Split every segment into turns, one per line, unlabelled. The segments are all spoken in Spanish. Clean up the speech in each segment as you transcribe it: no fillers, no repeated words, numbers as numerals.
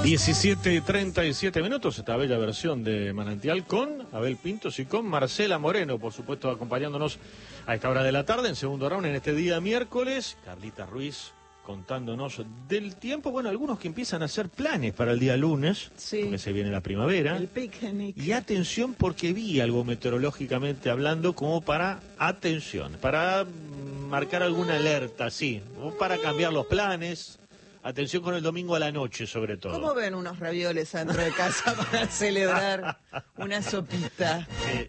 17:37 minutos, esta bella versión de Manantial con Abel Pintos y con Marcela Moreno, por supuesto, acompañándonos a esta hora de la tarde, en segundo round, en este día miércoles. Carlita Ruiz contándonos del tiempo. Bueno, algunos que empiezan a hacer planes para el día lunes,
sí,
porque se viene la primavera.
El picnic.
Y atención, porque vi algo meteorológicamente hablando como para marcar alguna alerta, sí, o para cambiar los planes. Atención con el domingo a la noche, sobre todo.
¿Cómo ven unos ravioles dentro de casa para celebrar una sopita?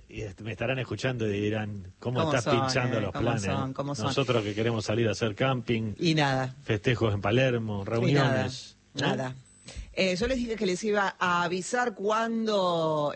Me estarán escuchando y dirán, ¿cómo estás pinchando los planes?
¿Cómo son?
Nosotros que queremos salir a hacer camping.
Y nada.
Festejos en Palermo, reuniones.
Nada. Yo les dije que les iba a avisar cuando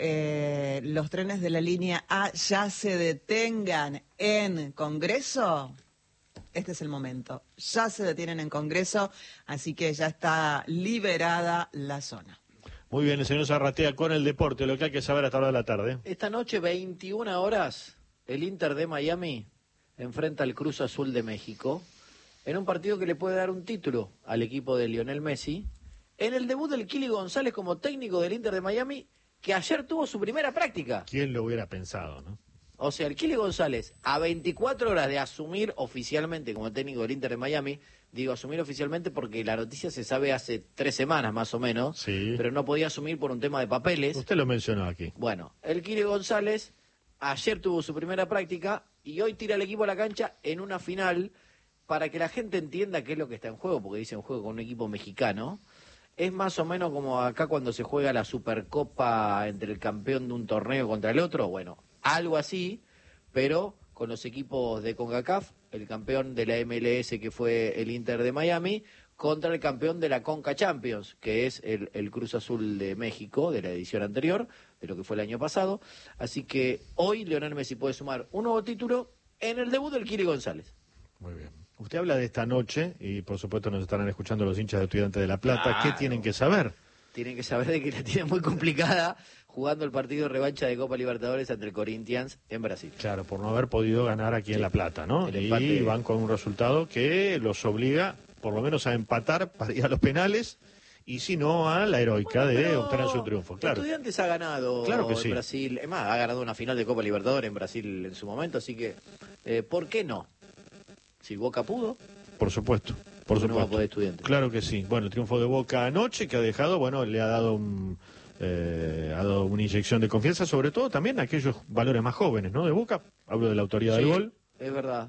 los trenes de la línea A ya se detengan en Congreso. Este es el momento. Ya se detienen en Congreso, así que ya está liberada la zona.
Muy bien, el señor Zarratea con el deporte, lo que hay que saber hasta la hora de la tarde.
Esta noche, 21 horas, el Inter de Miami enfrenta al Cruz Azul de México en un partido que le puede dar un título al equipo de Lionel Messi, en el debut del Kili González como técnico del Inter de Miami, que ayer tuvo su primera práctica.
¿Quién lo hubiera pensado, no?
O sea, el Kili González, a 24 horas de asumir oficialmente como técnico del Inter de Miami, digo asumir oficialmente porque la noticia se sabe hace 3 semanas más o menos,
sí,
pero no podía asumir por un tema de papeles.
Usted lo mencionó aquí.
Bueno, el Kili González ayer tuvo su primera práctica y hoy tira al equipo a la cancha en una final para que la gente entienda qué es lo que está en juego, porque dice en juego con un equipo mexicano. Es más o menos como acá cuando se juega la Supercopa entre el campeón de un torneo contra el otro, bueno, algo así, pero con los equipos de CONCACAF, el campeón de la MLS que fue el Inter de Miami, contra el campeón de la Conca Champions, que es el Cruz Azul de México, de la edición anterior, de lo que fue el año pasado. Así que hoy Lionel Messi puede sumar un nuevo título en el debut del Kili González.
Muy bien. Usted habla de esta noche, y por supuesto nos estarán escuchando los hinchas de Estudiantes de La Plata. Claro. ¿Qué tienen que saber?
Tienen que saber de que la tienen muy complicada jugando el partido de revancha de Copa Libertadores ante el Corinthians en Brasil.
Claro, por no haber podido ganar aquí en La Plata, ¿no? Y van con un resultado que los obliga por lo menos a empatar para ir a los penales, y si no, a la heroica de obtener su triunfo. Claro.
Estudiantes ha ganado
que
en
sí.
Brasil, es más, ha ganado una final de Copa Libertadores en Brasil en su momento, así que, ¿por qué no? Si Boca pudo.
Por supuesto, por supuesto.
No va a poder Estudiantes.
Claro que sí. Bueno, el triunfo de Boca anoche que ha dejado, bueno, le ha dado una inyección de confianza, sobre todo también a aquellos valores más jóvenes, ¿no? De Boca, hablo de la autoridad del gol.
Es verdad.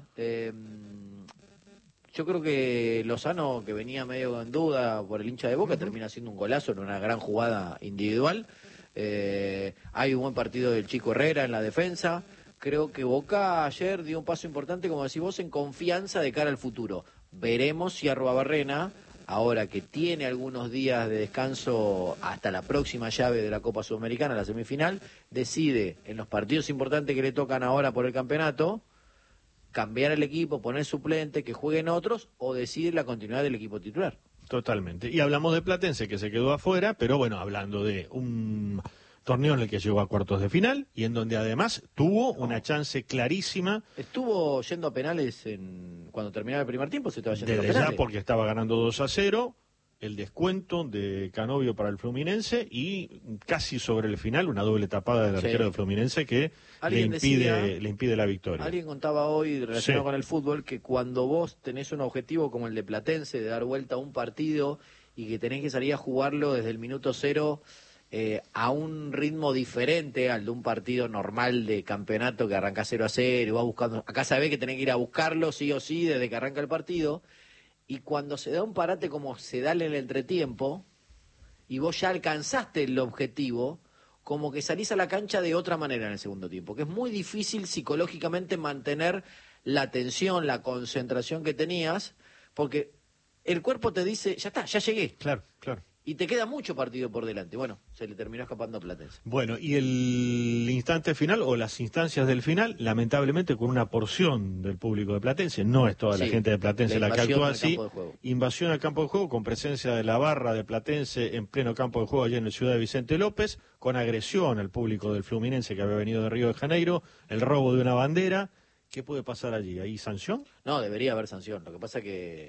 Yo creo que Lozano, que venía medio en duda por el hincha de Boca, termina haciendo un golazo en una gran jugada individual. Hay un buen partido del Chico Herrera en la defensa. Creo que Boca ayer dio un paso importante, como decís vos, en confianza de cara al futuro. Veremos si Arruabarrena, ahora que tiene algunos días de descanso hasta la próxima llave de la Copa Sudamericana, la semifinal, decide en los partidos importantes que le tocan ahora por el campeonato, cambiar el equipo, poner suplente, que jueguen otros, o decide la continuidad del equipo titular.
Totalmente. Y hablamos de Platense, que se quedó afuera, pero bueno, hablando de un torneo en el que llegó a cuartos de final y en donde además tuvo una chance clarísima.
Estuvo yendo a penales cuando terminaba el primer tiempo, se estaba yendo a penales.
Desde ya, porque estaba ganando 2-0, el descuento de Canovio para el Fluminense y casi sobre el final una doble tapada del arquero del Fluminense que le impide la victoria.
Alguien contaba hoy, relacionado con el fútbol, que cuando vos tenés un objetivo como el de Platense, de dar vuelta a un partido y que tenés que salir a jugarlo desde el minuto 0, a un ritmo diferente al de un partido normal de campeonato que arranca 0-0 y va buscando. Acá sabés que tenés que ir a buscarlo sí o sí desde que arranca el partido, y cuando se da un parate como se da en el entretiempo y vos ya alcanzaste el objetivo, como que salís a la cancha de otra manera en el segundo tiempo, que es muy difícil psicológicamente mantener la atención, la concentración que tenías, porque el cuerpo te dice, ya está, ya llegué.
Claro, claro.
Y te queda mucho partido por delante. Bueno, se le terminó escapando a Platense.
Bueno, y el instante final, o las instancias del final, lamentablemente con una porción del público de Platense, no es toda la gente de Platense la que actúa así. Invasión al campo de juego con presencia de la barra de Platense en pleno campo de juego allá en la ciudad de Vicente López, con agresión al público del Fluminense que había venido de Río de Janeiro, el robo de una bandera. ¿Qué puede pasar allí? ¿Hay sanción?
No, debería haber sanción. Lo que pasa que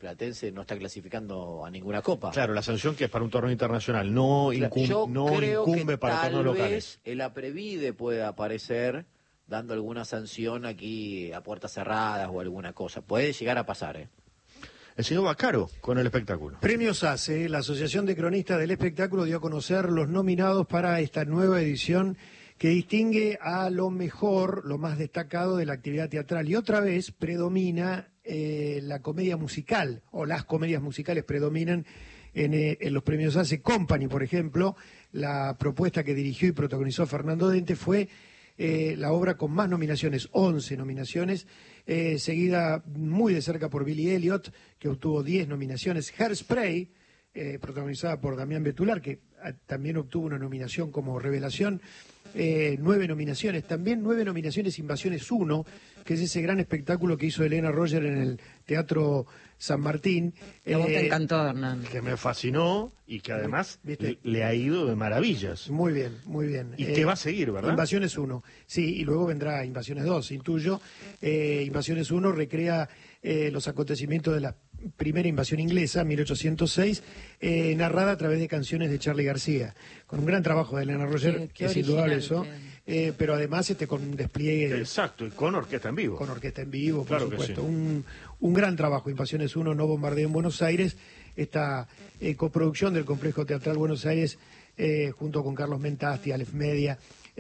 Platense no está clasificando a ninguna copa.
Claro, la sanción que es para un torneo internacional, no incumbe para torneos locales.
El Aprevide puede aparecer dando alguna sanción aquí a puertas cerradas o alguna cosa. Puede llegar a pasar, ¿eh?
El señor Baccaro con el espectáculo.
Premios ACE, la Asociación de Cronistas del Espectáculo dio a conocer los nominados para esta nueva edición que distingue a lo mejor, lo más destacado de la actividad teatral. Y otra vez predomina la comedia musical, o las comedias musicales predominan en los premios ACE. Company, por ejemplo, la propuesta que dirigió y protagonizó Fernando Dente fue la obra con más nominaciones, 11 nominaciones, seguida muy de cerca por Billy Elliot, que obtuvo 10 nominaciones. Hairspray, protagonizada por Damián Betular, que también obtuvo una nominación como revelación, 9 nominaciones. También 9 nominaciones Invasiones 1, que es ese gran espectáculo que hizo Elena Roger en el Teatro San Martín.
Que vos te encantó, Hernán.
Que me fascinó y que además le ha ido de maravillas.
Muy bien, muy bien.
Y que va a seguir, ¿verdad?
Invasiones 1, sí, y luego vendrá Invasiones 2, intuyo. Invasiones 1 recrea los acontecimientos de la primera invasión inglesa, 1806, narrada a través de canciones de Charly García, con un gran trabajo de Elena Roger, que es indudable eso, pero además con un despliegue...
Exacto, y con orquesta en vivo.
Con orquesta en vivo, por
claro
supuesto.
Que sí.
Un gran trabajo, Invasiones 1, No Bombardeo en Buenos Aires, esta coproducción del Complejo Teatral Buenos Aires, junto con Carlos Mentasti, Aleph Media,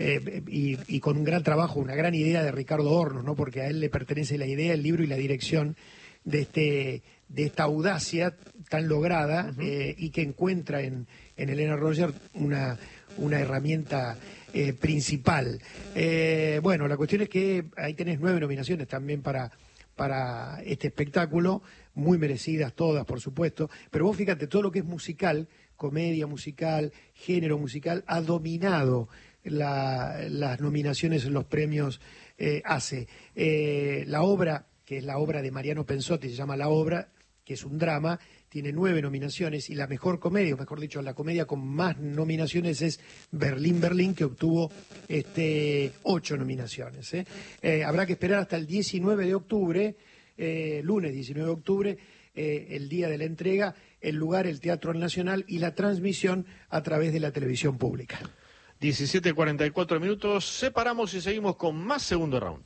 y con un gran trabajo, una gran idea de Ricardo Hornos, ¿no? Porque a él le pertenece la idea, el libro y la dirección de esta audacia tan lograda, y que encuentra en Elena Roger una herramienta principal. Bueno, la cuestión es que ahí tenés 9 nominaciones también para este espectáculo, muy merecidas todas, por supuesto, pero vos fíjate, todo lo que es musical, comedia musical, género musical, ha dominado las nominaciones en los premios ACE. La obra, que es la obra de Mariano Pensotti, se llama La Obra, que es un drama, tiene 9 nominaciones, y la mejor comedia, o mejor dicho, la comedia con más nominaciones es Berlín, Berlín, que obtuvo 8 nominaciones. Habrá que esperar hasta el 19 de octubre, lunes 19 de octubre, el día de la entrega, el lugar, el Teatro Nacional, y la transmisión a través de la televisión pública.
17:44 minutos, separamos y seguimos con más segundo round.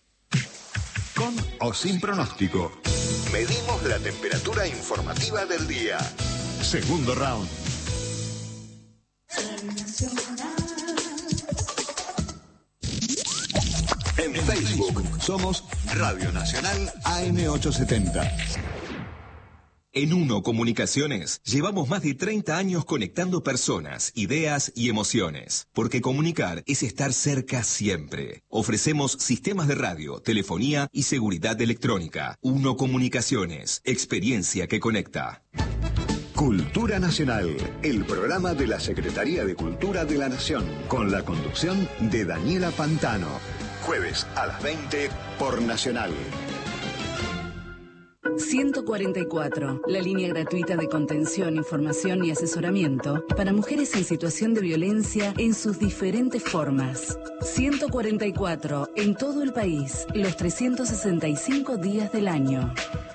Con o sin pronóstico. Medimos la temperatura informativa del día. Segundo round. En Facebook somos Radio Nacional AM870. En Uno Comunicaciones llevamos más de 30 años conectando personas, ideas y emociones, porque comunicar es estar cerca siempre. Ofrecemos sistemas de radio, telefonía y seguridad electrónica. Uno Comunicaciones, experiencia que conecta. Cultura Nacional, el programa de la Secretaría de Cultura de la Nación, con la conducción de Daniela Pantano. Jueves a las 20 por Nacional.
144, la línea gratuita de contención, información y asesoramiento para mujeres en situación de violencia en sus diferentes formas. 144, en todo el país, los 365 días del año.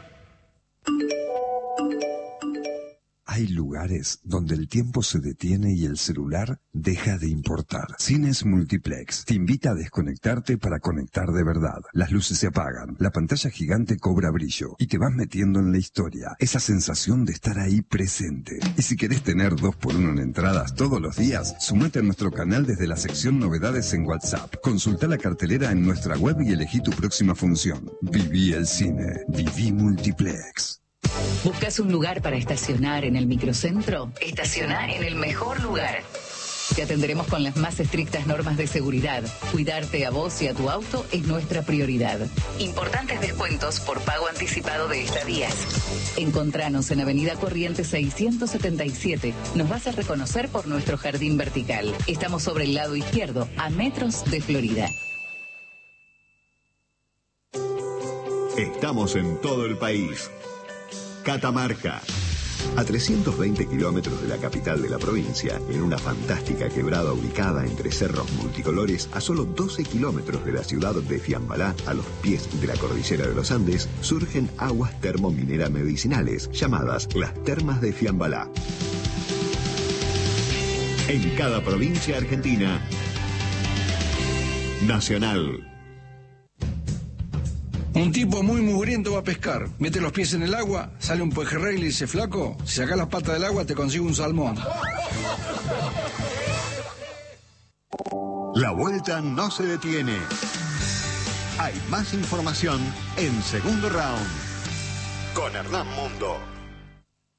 Hay lugares donde el tiempo se detiene y el celular deja de importar. Cines Multiplex te invita a desconectarte para conectar de verdad. Las luces se apagan, la pantalla gigante cobra brillo y te vas metiendo en la historia. Esa sensación de estar ahí presente. Y si querés tener 2x1 en entradas todos los días, sumate a nuestro canal desde la sección Novedades en WhatsApp. Consulta la cartelera en nuestra web y elegí tu próxima función. Viví el cine. Viví Multiplex.
¿Buscas un lugar para estacionar en el microcentro? Estacioná en el mejor lugar. Te atenderemos con las más estrictas normas de seguridad. Cuidarte a vos y a tu auto es nuestra prioridad. Importantes descuentos por pago anticipado de estadías. Encontranos en Avenida Corrientes 677. Nos vas a reconocer por nuestro jardín vertical. Estamos sobre el lado izquierdo, a metros de Florida.
Estamos en todo el país. Catamarca A 320 kilómetros de la capital de la provincia, en una fantástica quebrada ubicada entre cerros multicolores, a solo 12 kilómetros de la ciudad de Fiambalá, a los pies de la cordillera de los Andes, surgen aguas termominera medicinales, llamadas las Termas de Fiambalá. En cada provincia argentina, Nacional.
Un tipo muy mugriento va a pescar, mete los pies en el agua, sale un pejerrey y le dice: flaco, si sacás las patas del agua te consigo un salmón.
La vuelta no se detiene. Hay más información en Segundo Round con Hernán Mundo.